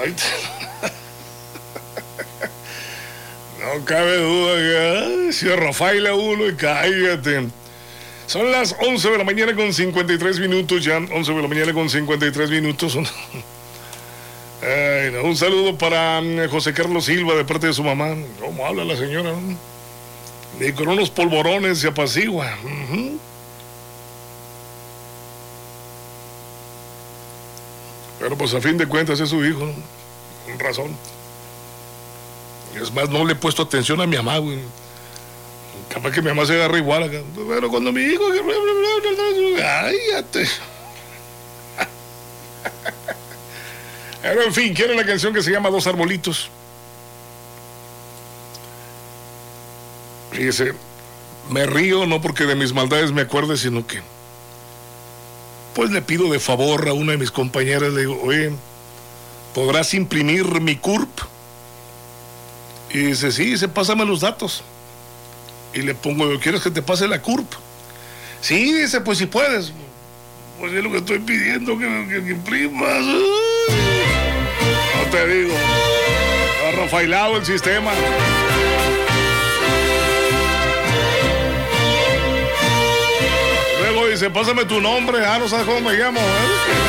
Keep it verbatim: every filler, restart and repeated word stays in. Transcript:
Ay, no cabe duda que si Rafael a uno y cállate. Son las once de la mañana con cincuenta y tres minutos ya. once de la mañana con cincuenta y tres minutos. Ay, no, un saludo para José Carlos Silva de parte de su mamá. ¿Cómo habla la señora? Y con unos polvorones se apacigua. Uh-huh. Pero pues a fin de cuentas es su hijo, ¿no? Con razón. Es más, no le he puesto atención a mi mamá, güey. Capaz que mi mamá se agarra igual acá. Pero cuando mi hijo... ¡Cállate! Pero en fin, quiere la canción que se llama Dos Arbolitos. Fíjese, me río no porque de mis maldades me acuerde, sino que pues le pido de favor a una de mis compañeras, le digo, oye, ¿podrás imprimir mi C U R P? Y dice, sí, dice, pásame los datos. Y le pongo, ¿quieres que te pase la C U R P? Sí, dice, pues si puedes. Pues es lo que estoy pidiendo, que, que, que imprimas. No te digo. Ha rafailado el sistema. Luego dice, pásame tu nombre. Ah, no sabes cómo me llamo, ¿eh?